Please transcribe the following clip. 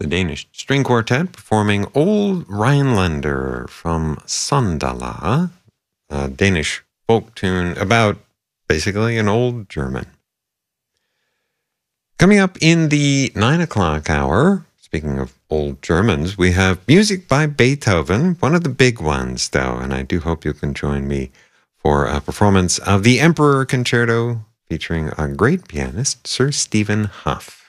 the Danish string quartet performing Old Rhinelander from Sandala, a Danish folk tune about basically an old German. Coming up in the 9 o'clock hour, speaking of old Germans, we have music by Beethoven, one of the big ones though, and I do hope you can join me for a performance of the Emperor Concerto featuring a great pianist, Sir Stephen Hough.